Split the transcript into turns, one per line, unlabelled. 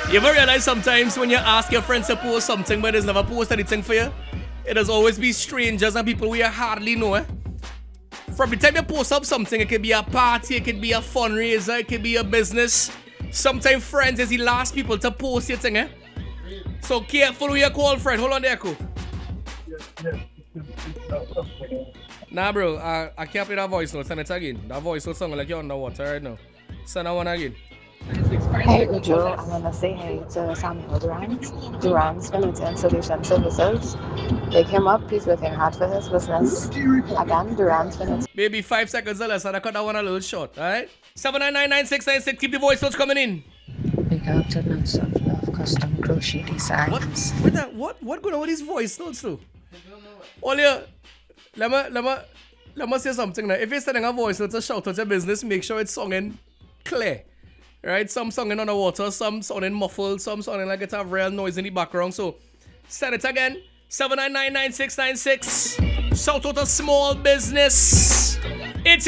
You ever realize sometimes when you ask your friends to post something but there's never post anything for you? It does always be strangers and people we hardly know. From the time you post up something, it could be a party, it could be a fundraiser, it could be a business. Sometimes friends is the last people to post your thing. So careful who you call friend. Hold on there, cool. Nah, bro, I can't play that voice note. Send it again. That voice note sound like you're underwater right now. Send that one again.
Hey Ujo, I want to say hey to Samuel Durant's Finance Solution Services. Pick him up, he's working hard for his business. Again, Durant's Finance.
Maybe 5 seconds or less, and I cut that one a little short, alright? 7999696, keep the voice notes coming in.
Big out to lots of love, custom crochet designs.
What going on with these voice notes though? Ollie, let me say something now. If you're sending a voice note to shout out your business, make sure it's sounding clear. Right? Some sounding underwater, some sounding muffled, some sounding like it have real noise in the background. So send it again. 7999696. Shout out a small business.